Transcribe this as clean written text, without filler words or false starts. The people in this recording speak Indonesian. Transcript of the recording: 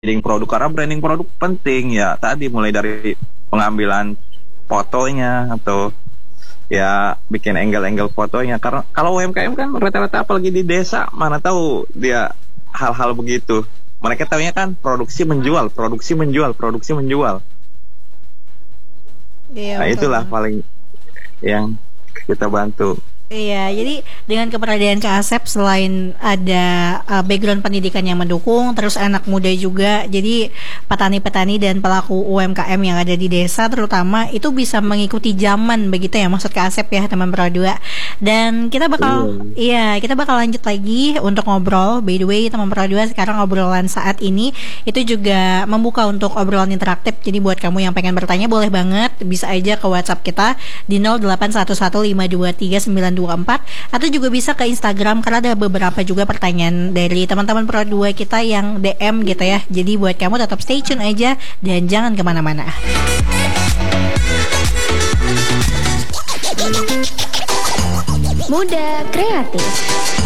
branding produk, karena branding produk penting ya. Tadi mulai dari pengambilan fotonya atau ya bikin angle-angle fotonya. Karena kalau UMKM kan rata-rata apalagi di desa, mana tahu dia hal-hal begitu. Mereka tahunya kan produksi menjual, produksi menjual, produksi menjual. Iya, Nah betul itulah banget. paling yang kita bantu. Iya, jadi dengan keberadaan Kak Asep selain ada background pendidikan yang mendukung, terus anak muda juga, jadi petani-petani dan pelaku UMKM yang ada di desa terutama itu bisa mengikuti zaman begitu ya maksud Kak Asep ya teman Pro 2. Dan kita bakal, Iya. iya kita bakal lanjut lagi untuk ngobrol. By the way teman Pro 2 sekarang obrolan saat ini itu juga membuka untuk obrolan interaktif. Jadi buat kamu yang pengen bertanya boleh banget bisa aja ke WhatsApp kita di 0811523924 atau juga bisa ke Instagram karena ada beberapa juga pertanyaan dari teman-teman Pro 2 kita yang DM gitu ya. Jadi buat kamu tetap stay tune aja dan jangan kemana-mana. Muda Kreatif.